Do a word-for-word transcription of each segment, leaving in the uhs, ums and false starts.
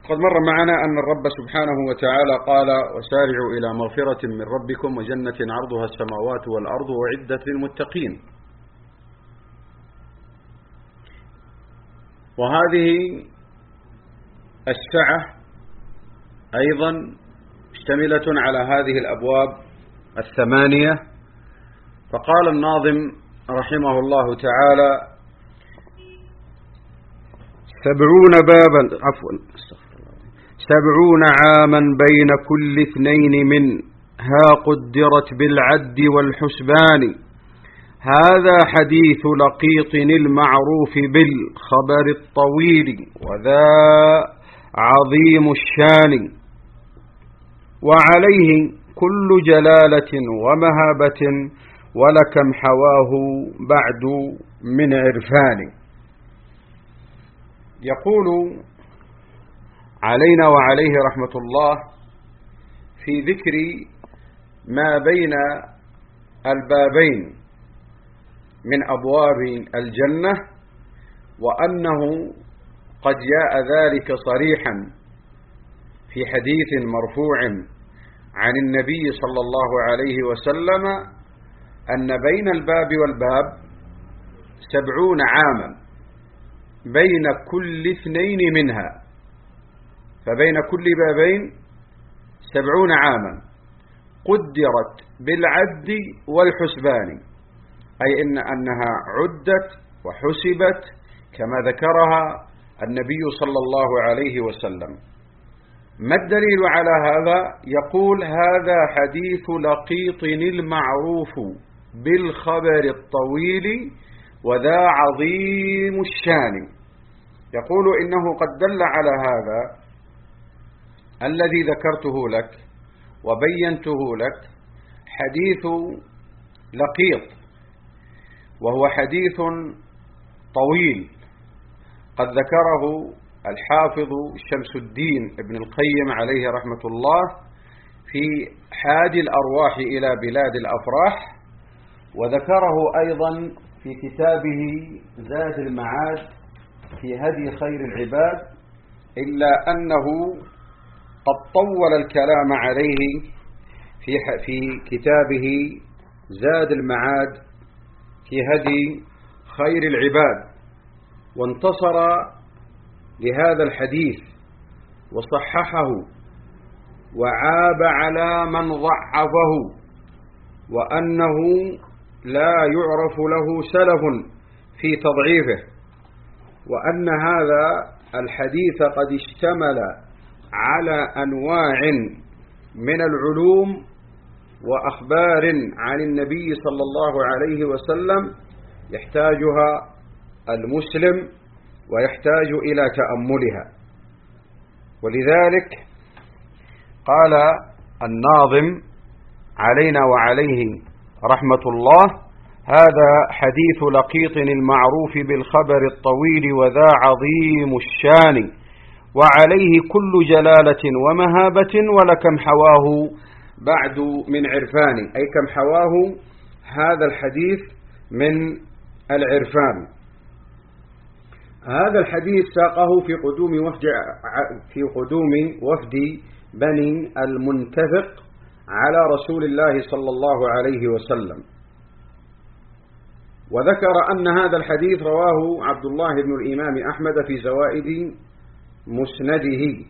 قد مر معنا أن الرب سبحانه وتعالى قال: وسارعوا إلى مغفرة من ربكم وجنة عرضها السماوات والأرض وعدت للمتقين. وهذه السعة أيضا مشتملة على هذه الأبواب الثمانية. فقال الناظم رحمه الله تعالى: سبعون بابا عفوا سبعون عاما بين كل اثنين منها قدرت بالعد والحسبان. هذا حديث لقيط المعروف بالخبر الطويل وذا عظيم الشان. وعليه كل جلالة ومهابة ولكم حواه بعد من عرفان. يقول علينا وعليه رحمة الله في ذكر ما بين البابين من أبواب الجنة، وأنه قد جاء ذلك صريحا في حديث مرفوع عن النبي صلى الله عليه وسلم أن بين الباب والباب سبعون عاما بين كل اثنين منها، فبين كل بابين سبعون عاما قدرت بالعد والحسبان، أي إن أنها عدت وحسبت كما ذكرها النبي صلى الله عليه وسلم. ما الدليل على هذا؟ يقول: هذا حديث لقيط المعروف بالخبر الطويل وذا عظيم الشان. يقول إنه قد دل على هذا الذي ذكرته لك وبينته لك حديث لقيط، وهو حديث طويل قد ذكره الحافظ شمس الدين ابن القيم عليه رحمة الله في حاد الأرواح إلى بلاد الأفراح، وذكره أيضا في كتابه زاد المعاد في هدي خير العباد، إلا أنه قد طول الكلام عليه في في كتابه زاد المعاد في هدي خير العباد، وانتصر لهذا الحديث وصححه وعاب على من ضعفه، وأنه لا يعرف له سلف في تضعيفه، وأن هذا الحديث قد اشتمل على أنواع من العلوم وأخبار عن النبي صلى الله عليه وسلم يحتاجها المسلم ويحتاج إلى تأملها. ولذلك قال الناظم علينا وعليه رحمة الله: هذا حديث لقيط المعروف بالخبر الطويل وذا عظيم الشان. وعليه كل جلالة ومهابة ولكم حواه بعد من عرفان، أي كم حواه هذا الحديث من العرفان. هذا الحديث ساقه في قدوم وفد في قدوم وفد بني المنتفق على رسول الله صلى الله عليه وسلم، وذكر أن هذا الحديث رواه عبد الله بن الإمام أحمد في زوائد مسنده،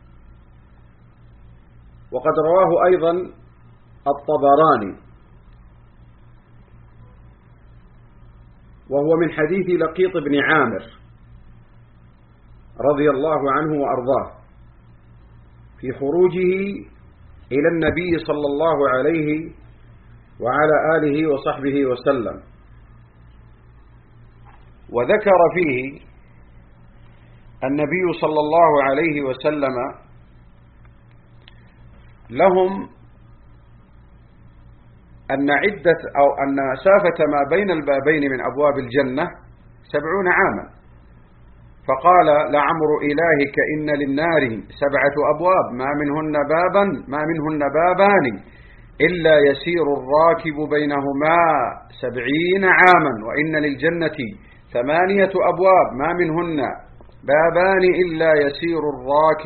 وقد رواه أيضا الطبراني، وهو من حديث لقيط بن عامر رضي الله عنه وأرضاه في خروجه إلى النبي صلى الله عليه وعلى آله وصحبه وسلم. وذكر فيه النبي صلى الله عليه وسلم لهم أن عدة أو أن مسافة ما بين البابين من أبواب الجنة سبعون عاما، فقال: لعمر إلهك إن للنار سبعة أبواب ما منهن بابا ما منهن بابان إلا يسير الراكب بينهما سبعين عاما، وإن للجنة ثمانية أبواب ما منهن بابان إلا يسير الراكب